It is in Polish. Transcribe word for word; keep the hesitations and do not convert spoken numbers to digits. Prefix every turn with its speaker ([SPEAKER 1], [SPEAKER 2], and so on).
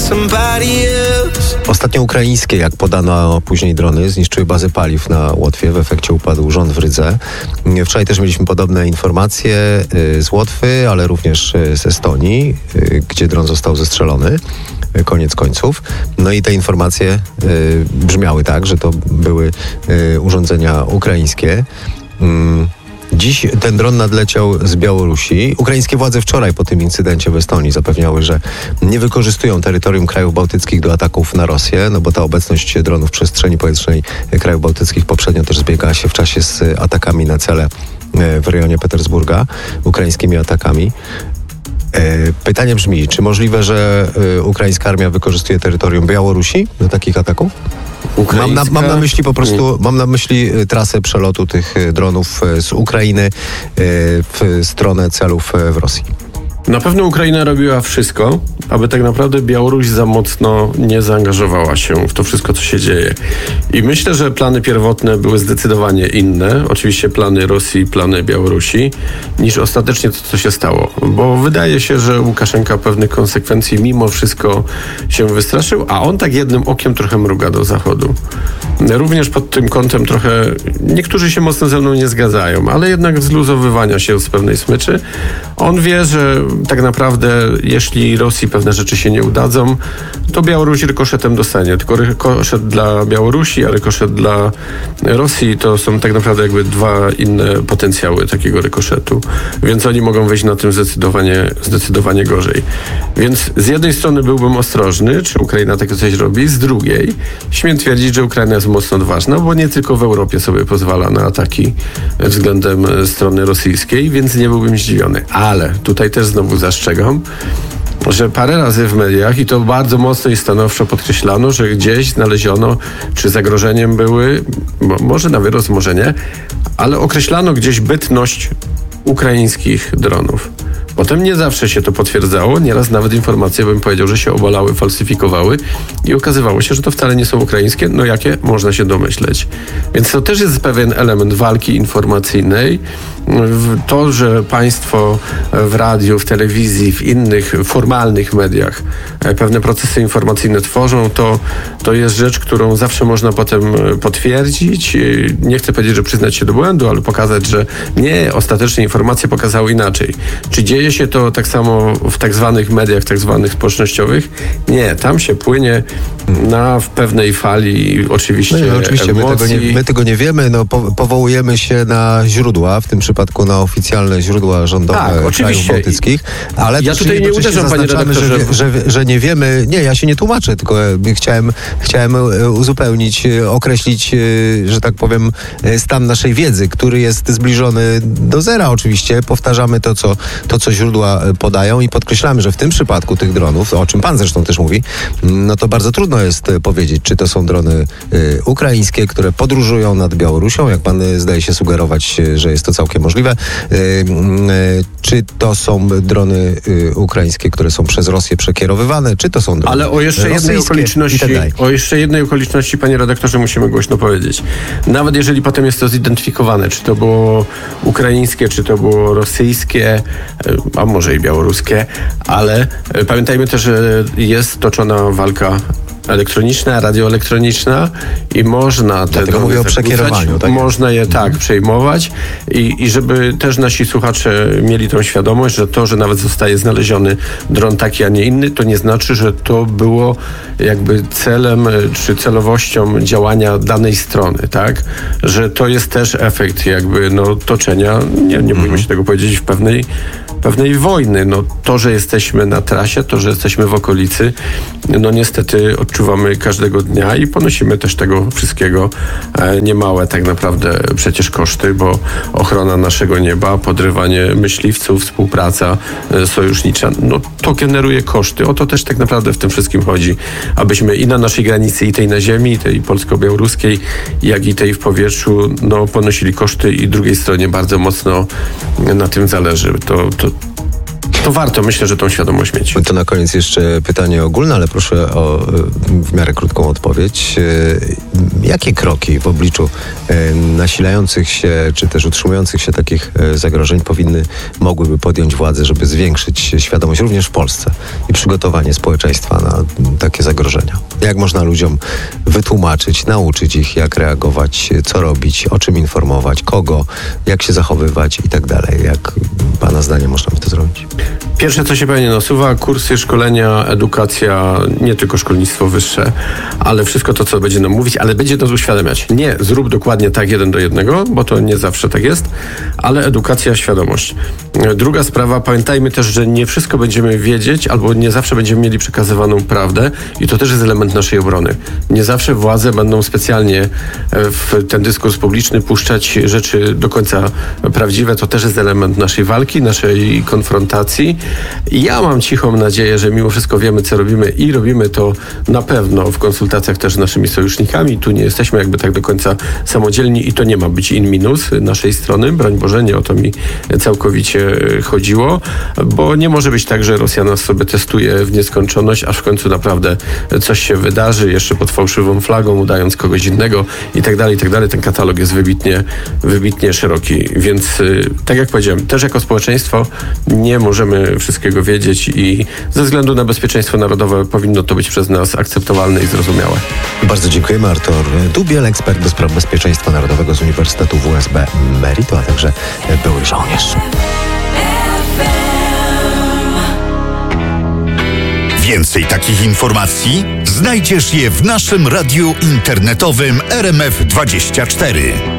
[SPEAKER 1] Ostatnio ukraińskie, jak podano później drony, zniszczyły bazę paliw na Łotwie. W efekcie upadł rząd w Rydze. Wczoraj też mieliśmy podobne informacje z Łotwy, ale również z Estonii, gdzie dron został zestrzelony. Koniec końców. No i te informacje y, brzmiały tak, że to były y, urządzenia ukraińskie. Mm. Dziś ten dron nadleciał z Białorusi. Ukraińskie władze wczoraj po tym incydencie w Estonii zapewniały, że nie wykorzystują terytorium krajów bałtyckich do ataków na Rosję, no bo ta obecność dronów w przestrzeni powietrznej krajów bałtyckich poprzednio też zbiegała się w czasie z atakami na cele w rejonie Petersburga, ukraińskimi atakami. Pytanie brzmi, czy możliwe, że ukraińska armia wykorzystuje terytorium Białorusi do takich ataków? Mam na, mam na myśli po prostu, mam na myśli trasę przelotu tych dronów z Ukrainy w stronę celów w Rosji.
[SPEAKER 2] Na pewno Ukraina robiła wszystko, aby tak naprawdę Białoruś za mocno nie zaangażowała się w to wszystko, co się dzieje. I myślę, że plany pierwotne były zdecydowanie inne, oczywiście plany Rosji, plany Białorusi, niż ostatecznie to, co się stało. Bo wydaje się, że Łukaszenka pewnych konsekwencji mimo wszystko się wystraszył, a on tak jednym okiem trochę mruga do Zachodu. Również pod tym kątem trochę, niektórzy się mocno ze mną nie zgadzają, ale jednak zluzowywania się z pewnej smyczy. On wie, że tak naprawdę jeśli Rosji pewne rzeczy się nie udadzą, to Białoruś rykoszetem dostanie. Tylko rykoszet dla Białorusi, a rykoszet dla Rosji to są tak naprawdę jakby dwa inne potencjały takiego rykoszetu. Więc oni mogą wyjść na tym zdecydowanie, zdecydowanie gorzej. Więc z jednej strony byłbym ostrożny, czy Ukraina takie coś robi, z drugiej śmiem twierdzić, że Ukraina jest mocno odważna, bo nie tylko w Europie sobie pozwala na ataki względem strony rosyjskiej, więc nie byłbym zdziwiony. Ale tutaj też znowu zastrzegam, że parę razy w mediach, i to bardzo mocno i stanowczo podkreślano, że gdzieś znaleziono, czy zagrożeniem były, może na wyrost, może nie, ale określano gdzieś bytność ukraińskich dronów. Potem nie zawsze się to potwierdzało, nieraz nawet informacje, bym powiedział, że się obalały, falsyfikowały i okazywało się, że to wcale nie są ukraińskie, no jakie można się domyśleć. Więc to też jest pewien element walki informacyjnej. To, że państwo w radiu, w telewizji, w innych formalnych mediach pewne procesy informacyjne tworzą, to, to jest rzecz, którą zawsze można potem potwierdzić. Nie chcę powiedzieć, że przyznać się do błędu, ale pokazać, że nie, ostatecznie informacje pokazały inaczej. Czy dzieje się to tak samo w tak zwanych mediach, tak zwanych społecznościowych? Nie, tam się płynie na w pewnej fali oczywiście
[SPEAKER 1] no nie, oczywiście my tego, nie, my tego nie wiemy, no po, powołujemy się na źródła, w tym przypadku na oficjalne źródła rządowe tak, krajów bałtyckich, ale
[SPEAKER 2] ja
[SPEAKER 1] też
[SPEAKER 2] tutaj nie uderzam, panie redaktorze,
[SPEAKER 1] że, że, że nie wiemy, nie, ja się nie tłumaczę, tylko chciałem, chciałem uzupełnić, określić, że tak powiem, stan naszej wiedzy, który jest zbliżony do zera oczywiście, powtarzamy to, co, to, co źródła podają i podkreślamy, że w tym przypadku tych dronów, o czym pan zresztą też mówi, no to bardzo trudno jest powiedzieć, czy to są drony y, ukraińskie, które podróżują nad Białorusią, jak pan y, zdaje się sugerować, y, że jest to całkiem możliwe, y, y, czy to są drony y, ukraińskie, które są przez Rosję przekierowywane, czy to są drony
[SPEAKER 2] Ale o jeszcze jednej okoliczności, o jeszcze jednej okoliczności, panie redaktorze, musimy głośno powiedzieć. Nawet jeżeli potem jest to zidentyfikowane, czy to było ukraińskie, czy to było rosyjskie, a może i białoruskie, ale pamiętajmy też, że jest toczona walka elektroniczna, radioelektroniczna i można te
[SPEAKER 1] Dlatego mówię o przekierowaniu. Tak?
[SPEAKER 2] Można je tak przejmować i, i żeby też nasi słuchacze mieli tą świadomość, że to, że nawet zostaje znaleziony dron taki, a nie inny, to nie znaczy, że to było jakby celem czy celowością działania danej strony, tak? Że to jest też efekt jakby no, toczenia, nie, nie bójmy się tego powiedzieć, w pewnej pewnej wojny. No, to, że jesteśmy na trasie, to, że jesteśmy w okolicy, no niestety odczuwamy każdego dnia i ponosimy też tego wszystkiego e, niemałe tak naprawdę przecież koszty, bo ochrona naszego nieba, podrywanie myśliwców, współpraca e, sojusznicza, no to generuje koszty. O to też tak naprawdę w tym wszystkim chodzi, abyśmy i na naszej granicy, i tej na ziemi, tej polsko-białoruskiej, jak i tej w powietrzu, no ponosili koszty i drugiej stronie bardzo mocno na tym zależy. To, to to warto, myślę, że tą świadomość mieć.
[SPEAKER 1] To na koniec jeszcze pytanie ogólne, ale proszę o w miarę krótką odpowiedź. Jakie kroki w obliczu nasilających się, czy też utrzymujących się takich zagrożeń powinny, mogłyby podjąć władze, żeby zwiększyć świadomość również w Polsce i przygotowanie społeczeństwa na takie zagrożenia? Jak można ludziom wytłumaczyć, nauczyć ich, jak reagować, co robić, o czym informować, kogo, jak się zachowywać i tak dalej? Jak Pana zdaniem można by to zrobić?
[SPEAKER 2] Pierwsze, co się pewnie nasuwa, kursy, szkolenia, edukacja, nie tylko szkolnictwo wyższe, ale wszystko to, co będzie nam mówić, ale będzie nas uświadamiać. Nie zrób dokładnie tak jeden do jednego, bo to nie zawsze tak jest, ale edukacja, świadomość. Druga sprawa, pamiętajmy też, że nie wszystko będziemy wiedzieć, albo nie zawsze będziemy mieli przekazywaną prawdę i to też jest element naszej obrony. Nie zawsze władze będą specjalnie w ten dyskurs publiczny puszczać rzeczy do końca prawdziwe. To też jest element naszej walki, naszej konfrontacji. Ja mam cichą nadzieję, że mimo wszystko wiemy, co robimy i robimy to na pewno w konsultacjach też z naszymi sojusznikami. Tu nie jesteśmy jakby tak do końca samodzielni i to nie ma być in minus naszej strony. Broń Boże, nie o to mi całkowicie chodziło, bo nie może być tak, że Rosja nas sobie testuje w nieskończoność, aż w końcu naprawdę coś się wydarzy, jeszcze pod fałszywą flagą, udając kogoś innego i tak dalej, i tak dalej. Ten katalog jest wybitnie, wybitnie szeroki, więc tak jak powiedziałem, też jako społeczeństwo nie możemy wszystkiego wiedzieć i ze względu na bezpieczeństwo narodowe powinno to być przez nas akceptowalne i zrozumiałe.
[SPEAKER 1] Bardzo dziękujemy. Artur Dubiel, ekspert do spraw bezpieczeństwa narodowego z Uniwersytetu W S B Merito, a także były żołnierz.
[SPEAKER 3] Więcej takich informacji znajdziesz je w naszym radiu internetowym R M F dwadzieścia cztery.